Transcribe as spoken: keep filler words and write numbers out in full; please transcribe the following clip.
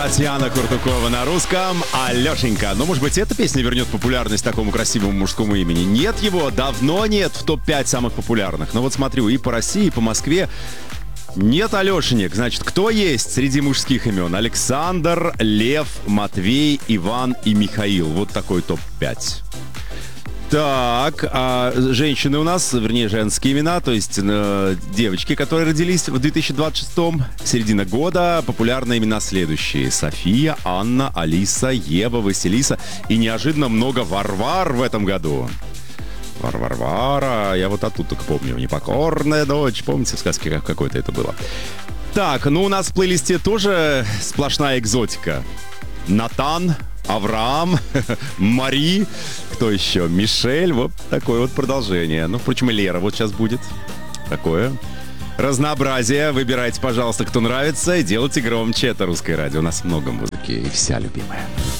Татьяна Куртукова на русском. Алешенька. Ну, может быть, эта песня вернет популярность такому красивому мужскому имени? Нет его, давно нет в топ пять самых популярных. Но вот смотрю, и по России, и по Москве нет Алешенек. Значит, кто есть среди мужских имен? Александр, Лев, Матвей, Иван и Михаил. Вот такой топ пять. Так, а женщины у нас, вернее, женские имена, то есть э, девочки, которые родились в две тысячи двадцать шестом, середина года, популярные имена следующие: София, Анна, Алиса, Ева, Василиса и неожиданно много Варвар в этом году. Вар-Варвара, я вот оттуда только помню, непокорная дочь, помните, в сказке как какой-то это было. Так, ну у нас в плейлисте тоже сплошная экзотика. Натан, Авраам, Мари, кто еще? Мишель, вот такое вот продолжение. Ну, впрочем, и Лера вот сейчас будет. Такое разнообразие. Выбирайте, пожалуйста, кто нравится, и делайте громче. Это Русское радио. У нас много музыки и вся любимая.